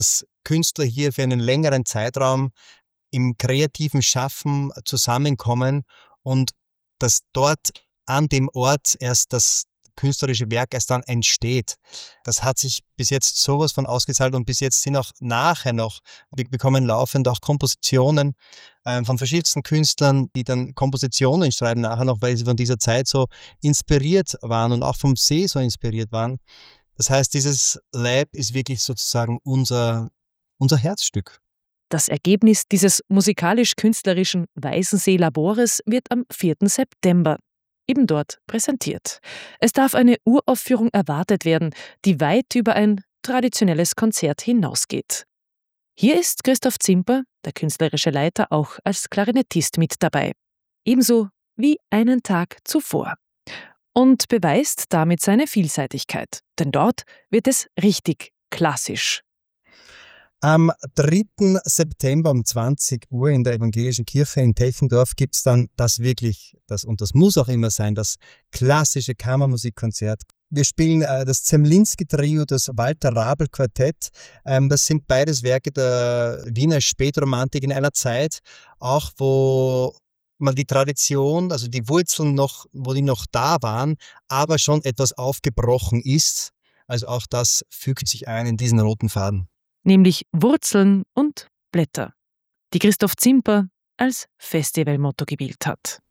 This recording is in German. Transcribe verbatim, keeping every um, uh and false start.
dass Künstler hier für einen längeren Zeitraum im kreativen Schaffen zusammenkommen und dass dort an dem Ort erst das künstlerische Werk erst dann entsteht. Das hat sich bis jetzt sowas von ausgezahlt und bis jetzt sind auch nachher noch, wir bekommen laufend auch Kompositionen äh, von verschiedensten Künstlern, die dann Kompositionen schreiben nachher noch, weil sie von dieser Zeit so inspiriert waren und auch vom See so inspiriert waren. Das heißt, dieses Lab ist wirklich sozusagen unser, unser Herzstück. Das Ergebnis dieses musikalisch-künstlerischen Weißensee-Labores wird am vierten September eben dort präsentiert. Es darf eine Uraufführung erwartet werden, die weit über ein traditionelles Konzert hinausgeht. Hier ist Christoph Zimper, der künstlerische Leiter, auch als Klarinettist mit dabei. Ebenso wie einen Tag zuvor. Und beweist damit seine Vielseitigkeit. Denn dort wird es richtig klassisch. Am dritten September um zwanzig Uhr in der Evangelischen Kirche in Techendorf gibt es dann das wirklich, das, und das muss auch immer sein, das klassische Kammermusikkonzert. Wir spielen äh, das Zemlinski-Trio, das Walter-Rabel-Quartett. Ähm, das sind beides Werke der Wiener Spätromantik in einer Zeit, auch wo man die Tradition, also die Wurzeln noch, wo die noch da waren, aber schon etwas aufgebrochen ist. Also auch das fügt sich ein in diesen roten Faden. Nämlich Wurzeln und Blätter, die Christoph Zimper als Festivalmotto gewählt hat.